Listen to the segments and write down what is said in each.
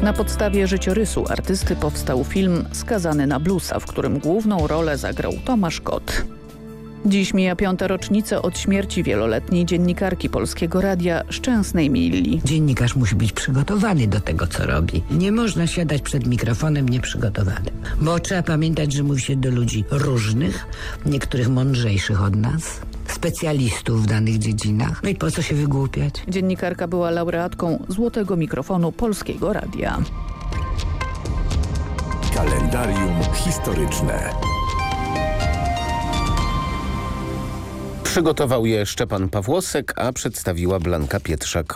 Na podstawie życiorysu artysty powstał film Skazany na bluesa, w którym główną rolę zagrał Tomasz Kot. Dziś mija 5. rocznicę od śmierci wieloletniej dziennikarki Polskiego Radia Szczęsnej Milli. Dziennikarz musi być przygotowany do tego, co robi. Nie można siadać przed mikrofonem nieprzygotowany. Bo trzeba pamiętać, że mówi się do ludzi różnych, niektórych mądrzejszych od nas, specjalistów w danych dziedzinach. No i po co się wygłupiać? Dziennikarka była laureatką Złotego Mikrofonu Polskiego Radia. Kalendarium historyczne. Przygotował je Szczepan Pawłosek, a przedstawiła Blanka Pietrzak.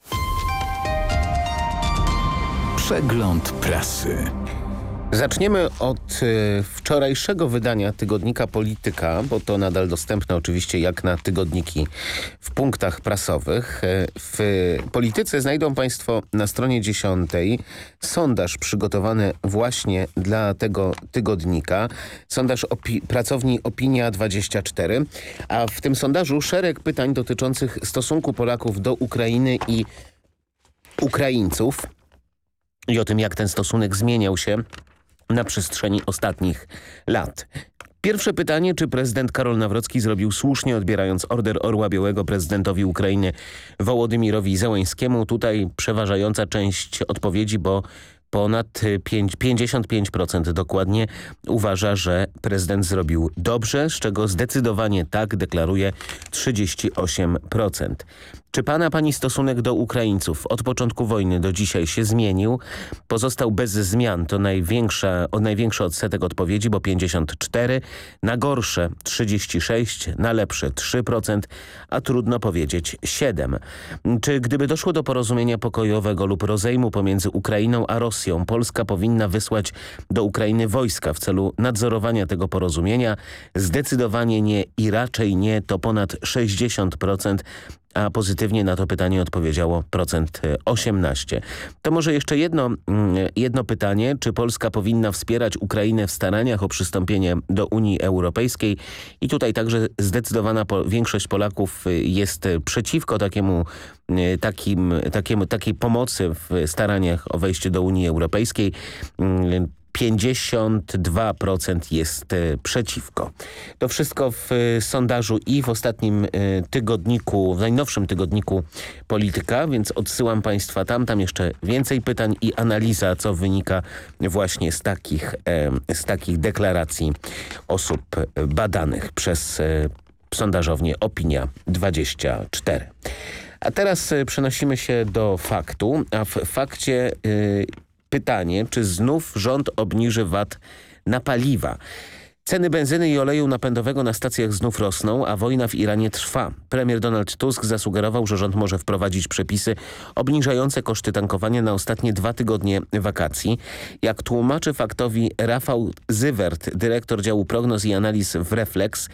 Przegląd prasy. Zaczniemy od wczorajszego wydania tygodnika Polityka, bo to nadal dostępne oczywiście jak na tygodniki w punktach prasowych. W Polityce znajdą Państwo na stronie 10 sondaż przygotowany właśnie dla tego tygodnika. Sondaż pracowni Opinia24, a w tym sondażu szereg pytań dotyczących stosunku Polaków do Ukrainy i Ukraińców i o tym, jak ten stosunek zmieniał się na przestrzeni ostatnich lat. Pierwsze pytanie, czy prezydent Karol Nawrocki zrobił słusznie, odbierając Order Orła Białego prezydentowi Ukrainy Wołodymirowi Zełenskiemu? Tutaj przeważająca część odpowiedzi, bo ponad 55% dokładnie uważa, że prezydent zrobił dobrze, z czego zdecydowanie tak deklaruje 38%. Czy pani stosunek do Ukraińców od początku wojny do dzisiaj się zmienił? Pozostał bez zmian. To największy odsetek odpowiedzi, bo 54%, na gorsze 36%, na lepsze 3%, a trudno powiedzieć 7%. Czy gdyby doszło do porozumienia pokojowego lub rozejmu pomiędzy Ukrainą a Rosją, Polska powinna wysłać do Ukrainy wojska w celu nadzorowania tego porozumienia? Zdecydowanie nie i raczej nie, to ponad 60%. A pozytywnie na to pytanie odpowiedziało 18%. To może jeszcze jedno pytanie. Czy Polska powinna wspierać Ukrainę w staraniach o przystąpienie do Unii Europejskiej? I tutaj także zdecydowana większość Polaków jest przeciwko takiej pomocy w staraniach o wejście do Unii Europejskiej. 52% jest przeciwko. To wszystko w sondażu i w ostatnim tygodniku, w najnowszym tygodniku Polityka, więc odsyłam Państwa tam jeszcze więcej pytań i analiza, co wynika właśnie z takich deklaracji osób badanych przez sondażownię Opinia24. A teraz przenosimy się do faktu, a w fakcie pytanie, czy znów rząd obniży VAT na paliwa. Ceny benzyny i oleju napędowego na stacjach znów rosną, a wojna w Iranie trwa. Premier Donald Tusk zasugerował, że rząd może wprowadzić przepisy obniżające koszty tankowania na ostatnie 2 tygodnie wakacji. Jak tłumaczy faktowi Rafał Zywert, dyrektor działu prognoz i analiz w Reflex,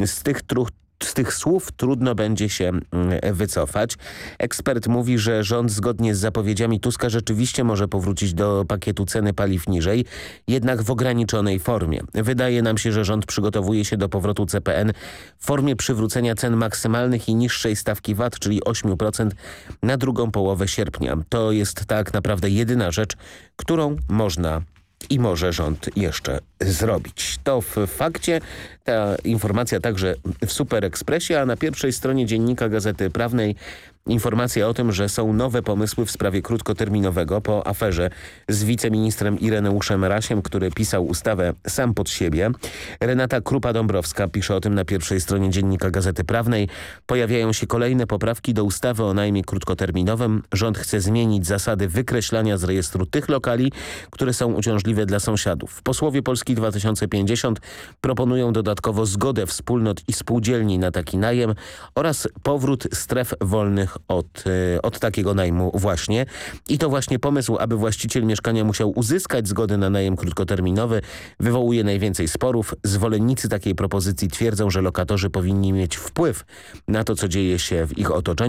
z tych słów trudno będzie się wycofać. Ekspert mówi, że rząd zgodnie z zapowiedziami Tuska rzeczywiście może powrócić do pakietu ceny paliw niżej, jednak w ograniczonej formie. Wydaje nam się, że rząd przygotowuje się do powrotu CPN w formie przywrócenia cen maksymalnych i niższej stawki VAT, czyli 8% na drugą połowę sierpnia. To jest tak naprawdę jedyna rzecz, którą można i może rząd jeszcze zrobić. To w fakcie, ta informacja także w Super Expressie, a na pierwszej stronie dziennika Gazety Prawnej informacja o tym, że są nowe pomysły w sprawie krótkoterminowego po aferze z wiceministrem Ireneuszem Rasiem, który pisał ustawę sam pod siebie. Renata Krupa-Dąbrowska pisze o tym na pierwszej stronie dziennika Gazety Prawnej. Pojawiają się kolejne poprawki do ustawy o najmie krótkoterminowym. Rząd chce zmienić zasady wykreślania z rejestru tych lokali, które są uciążliwe dla sąsiadów. Posłowie Polski 2050 proponują dodatkowo zgodę wspólnot i spółdzielni na taki najem oraz powrót stref wolnych od takiego najmu właśnie. I to właśnie pomysł, aby właściciel mieszkania musiał uzyskać zgodę na najem krótkoterminowy, wywołuje najwięcej sporów. Zwolennicy takiej propozycji twierdzą, że lokatorzy powinni mieć wpływ na to, co dzieje się w ich otoczeniu.